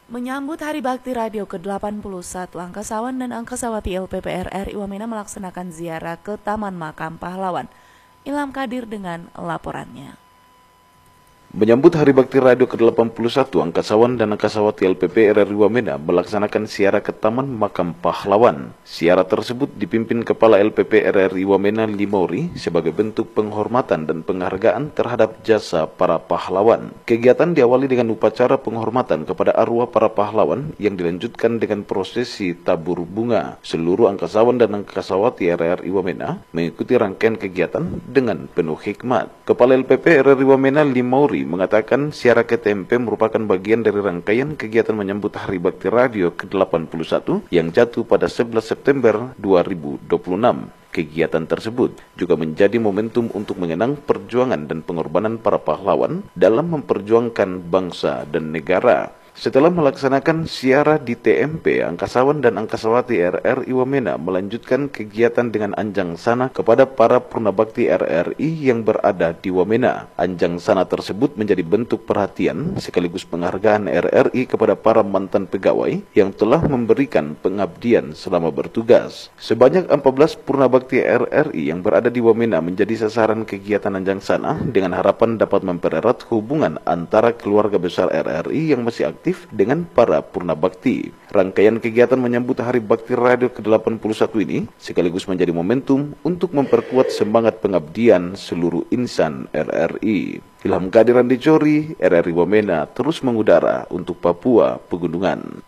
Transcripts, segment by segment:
Menyambut Hari Bakti Radio ke-81, Angkasawan dan Angkasawati LPPR RI Wamena melaksanakan ziarah ke Taman Makam Pahlawan. Ilham Kadir dengan laporannya. Menyambut Hari Bakti Radio ke-81, Angkasawan dan Angkasawati LPPR RI Wamena melaksanakan ziarah ke Taman Makam Pahlawan. Ziarah tersebut dipimpin Kepala LPPR RI Wamena Limauri sebagai bentuk penghormatan dan penghargaan terhadap jasa para pahlawan. Kegiatan diawali dengan upacara penghormatan kepada arwah para pahlawan yang dilanjutkan dengan prosesi tabur bunga. Seluruh Angkasawan dan Angkasawati RRI Wamena mengikuti rangkaian kegiatan dengan penuh hikmat. Kepala LPPR RI Wamena Limauri mengatakan ziarah ke TMP merupakan bagian dari rangkaian kegiatan menyambut Hari Bakti Radio ke-81 yang jatuh pada 11 September 2026. Kegiatan tersebut juga menjadi momentum untuk mengenang perjuangan dan pengorbanan para pahlawan dalam memperjuangkan bangsa dan negara. Setelah melaksanakan ziarah di TMP, Angkasawan dan Angkasawati RRI Wamena melanjutkan kegiatan dengan anjang sana kepada para purnabakti RRI yang berada di Wamena. Anjang sana tersebut menjadi bentuk perhatian sekaligus penghargaan RRI kepada para mantan pegawai yang telah memberikan pengabdian selama bertugas. Sebanyak 14 purnabakti RRI yang berada di Wamena menjadi sasaran kegiatan anjang sana dengan harapan dapat mempererat hubungan antara keluarga besar RRI yang masih aktif dengan para purnabakti. Rangkaian kegiatan menyambut Hari Bakti Radio ke-81 ini sekaligus menjadi momentum untuk memperkuat semangat pengabdian seluruh insan RRI. Ilham Kadir Dicori, RRI Wamena terus mengudara untuk Papua Pegunungan.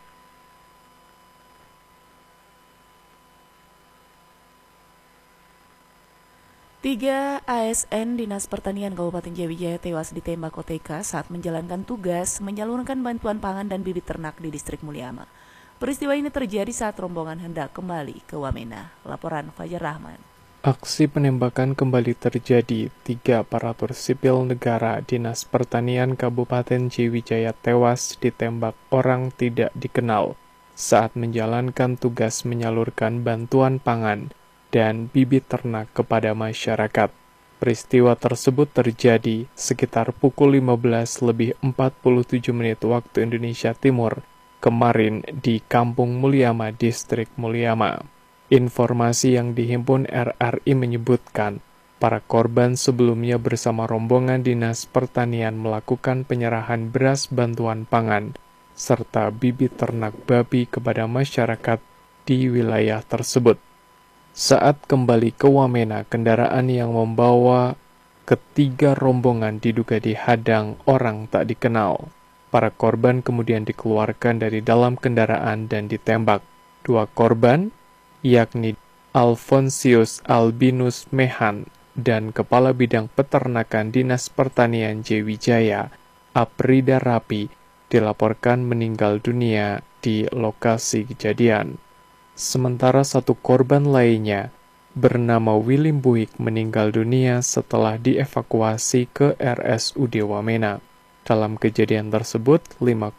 Tiga ASN Dinas Pertanian Kabupaten Jayawijaya tewas ditembak OTK saat menjalankan tugas menyalurkan bantuan pangan dan bibit ternak di distrik Mulyama. Peristiwa ini terjadi saat rombongan hendak kembali ke Wamena. Laporan Fajar Rahman. Aksi penembakan kembali terjadi. 3 aparatur sipil negara Dinas Pertanian Kabupaten Jayawijaya tewas ditembak orang tidak dikenal saat menjalankan tugas menyalurkan bantuan pangan dan bibit ternak kepada masyarakat. Peristiwa tersebut terjadi sekitar pukul 15:47 waktu Indonesia Timur kemarin di Kampung Mulyama, Distrik Mulyama. Informasi yang dihimpun RRI menyebutkan para korban sebelumnya bersama rombongan Dinas Pertanian melakukan penyerahan beras bantuan pangan serta bibit ternak babi kepada masyarakat di wilayah tersebut. Saat kembali ke Wamena, kendaraan yang membawa ketiga rombongan diduga dihadang orang tak dikenal. Para korban kemudian dikeluarkan dari dalam kendaraan dan ditembak. 2 korban, yakni Alfonsius Albinus Mehan dan Kepala Bidang Peternakan Dinas Pertanian Jayawijaya, Aprida Rapi, dilaporkan meninggal dunia di lokasi kejadian. Sementara 1 korban lainnya bernama William Buik meninggal dunia setelah dievakuasi ke RSUD Wamena. Dalam kejadian tersebut, 5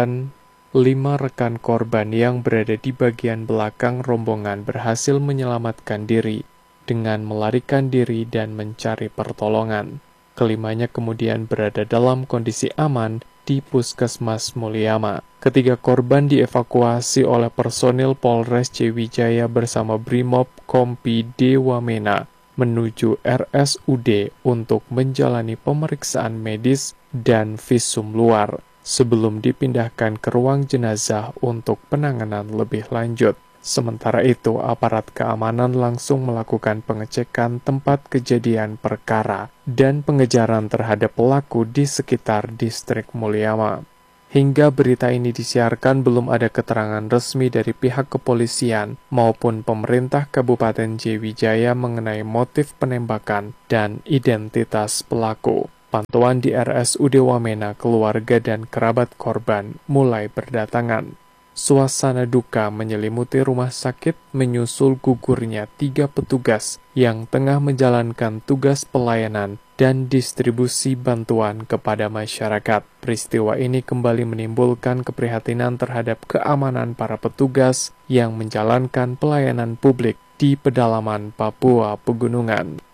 rekan korban yang berada di bagian belakang rombongan berhasil menyelamatkan diri dengan melarikan diri dan mencari pertolongan. Kelimanya kemudian berada dalam kondisi aman di Puskesmas Mulyama. Ketiga korban dievakuasi oleh personil Polres Jayawijaya bersama Brimob Kompi D Wamena menuju RSUD untuk menjalani pemeriksaan medis dan visum luar sebelum dipindahkan ke ruang jenazah untuk penanganan lebih lanjut. Sementara itu, aparat keamanan langsung melakukan pengecekan tempat kejadian perkara dan pengejaran terhadap pelaku di sekitar distrik Mulyama. Hingga berita ini disiarkan, belum ada keterangan resmi dari pihak kepolisian maupun pemerintah Kabupaten Jayawijaya mengenai motif penembakan dan identitas pelaku. Pantauan di RSUD Wamena, keluarga dan kerabat korban mulai berdatangan. Suasana duka menyelimuti rumah sakit menyusul gugurnya 3 petugas yang tengah menjalankan tugas pelayanan dan distribusi bantuan kepada masyarakat. Peristiwa ini kembali menimbulkan keprihatinan terhadap keamanan para petugas yang menjalankan pelayanan publik di pedalaman Papua Pegunungan.